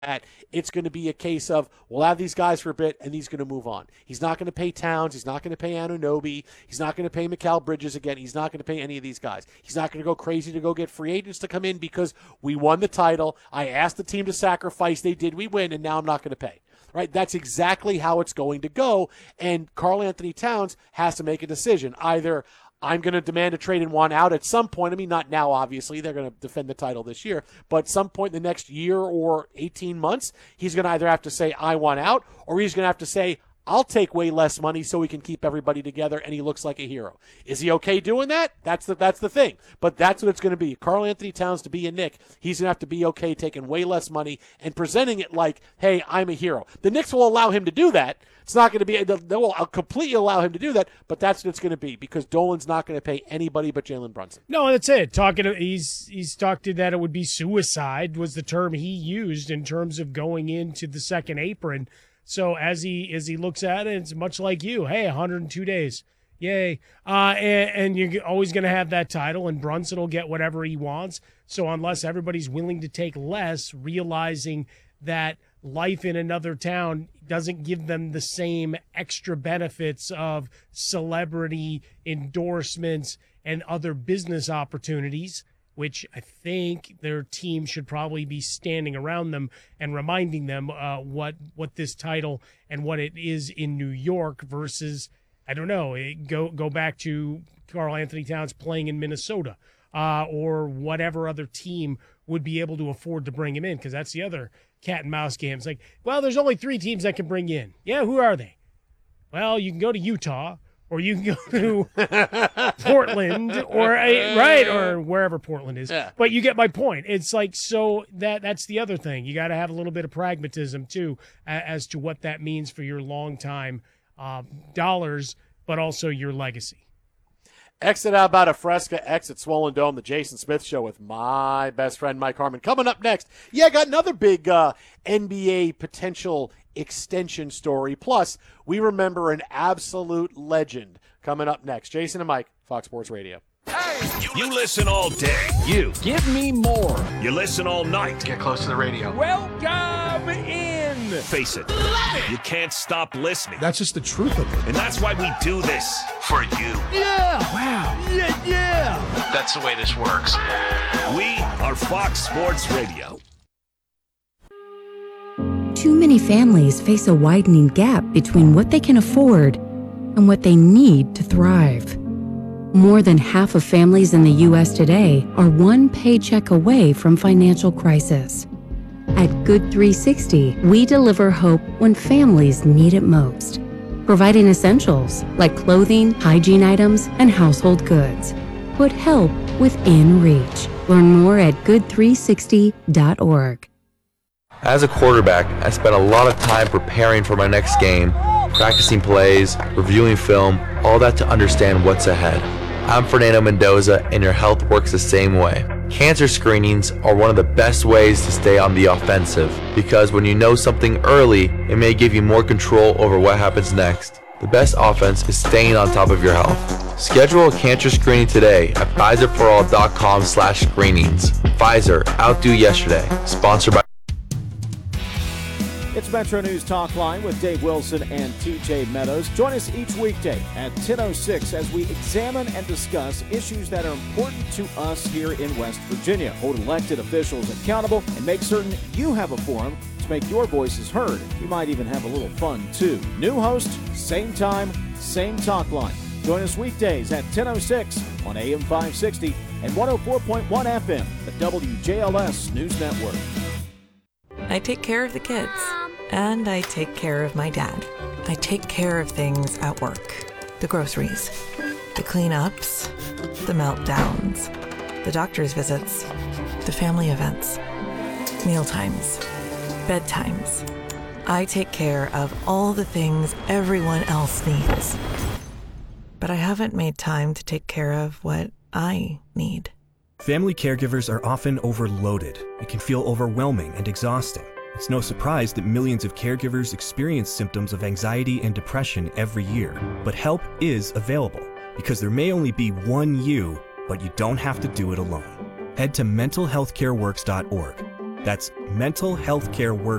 it's going to be a case of we'll have these guys for a bit and he's going to move on. He's not going to pay Towns. He's not going to pay Anunoby. He's not going to pay Mikal Bridges again. He's not going to pay any of these guys. He's not going to go crazy to go get free agents to come in because we won the title. I asked the team to sacrifice. They did. We win, and now I'm not going to pay. Right? That's exactly how it's going to go, and Karl Anthony Towns has to make a decision. Either I'm going to demand a trade and want out at some point. I mean, not now, obviously. They're going to defend the title this year. But at some point in the next year or 18 months, he's going to either have to say, I want out, or he's going to have to say, I'll take way less money so we can keep everybody together, and he looks like a hero. Is he okay doing that? That's the thing. But that's what it's going to be. Karl Anthony Towns to be a Knick, he's going to have to be okay taking way less money and presenting it like, hey, I'm a hero. The Knicks will allow him to do that. It's not going to be – they will completely allow him to do that, but that's what it's going to be because Dolan's not going to pay anybody but Jalen Brunson. No, that's it. He's talked to that it would be suicide was the term he used in terms of going into the second apron. So as he looks at it, it's much like you. Hey, 102 days. Yay. And you're always going to have that title, and Brunson will get whatever he wants. So unless everybody's willing to take less, realizing that life in another town doesn't give them the same extra benefits of celebrity endorsements and other business opportunities, which I think their team should probably be standing around them and reminding them what this title and what it is in New York versus, I don't know, go back to Karl Anthony Towns playing in Minnesota or whatever other team would be able to afford to bring him in, because that's the other cat and mouse game. It's like, well, there's only 3 teams that can bring you in. Yeah, who are they? Well, you can go to Utah, or you can go to Portland, or wherever Portland is. Yeah. But you get my point. It's like, so that's the other thing. You got to have a little bit of pragmatism too, as to what that means for your long-time dollars, but also your legacy. Exit out about a Fresca, exit Swollen Dome, the Jason Smith Show with my best friend Mike Harmon. Coming up next, I got another big NBA potential extension story. Plus, we remember an absolute legend coming up next. Jason and Mike, Fox Sports Radio. Hey, you listen all day. You give me more. You listen all night. Get close to the radio. Welcome in. Face it, you can't stop listening. That's just the truth of it. And that's why we do this for you. Yeah. Wow. Yeah. That's the way this works. We are Fox Sports Radio. Too many families face a widening gap between what they can afford and what they need to thrive. More than half of families in the U.S. today are one paycheck away from financial crisis. At Good 360, we deliver hope when families need it most, providing essentials like clothing, hygiene items, and household goods. Put help within reach. Learn more at good360.org. As a quarterback, I spent a lot of time preparing for my next game, practicing plays, reviewing film, all that to understand what's ahead. I'm Fernando Mendoza, and your health works the same way. Cancer screenings are one of the best ways to stay on the offensive, because when you know something early, it may give you more control over what happens next. The best offense is staying on top of your health. Schedule a cancer screening today at PfizerForAll.com/screenings. Pfizer, outdo yesterday. Sponsored by... It's Metro News Talk Line with Dave Wilson and TJ Meadows. Join us each weekday at 10:06 as we examine and discuss issues that are important to us here in West Virginia. Hold elected officials accountable and make certain you have a forum to make your voices heard. We might even have a little fun, too. New host, same time, same talk line. Join us weekdays at 10:06 on AM 560 and 104.1 FM, the WJLS News Network. I take care of the kids, and I take care of my dad. I take care of things at work. The groceries, the cleanups, the meltdowns, the doctor's visits, the family events, mealtimes, bedtimes. I take care of all the things everyone else needs. But I haven't made time to take care of what I need. Family caregivers are often overloaded. It can feel overwhelming and exhausting. It's no surprise that millions of caregivers experience symptoms of anxiety and depression every year. But help is available, because there may only be one you, but you don't have to do it alone. Head to mentalhealthcareworks.org. That's mentalhealthcareworkers.com.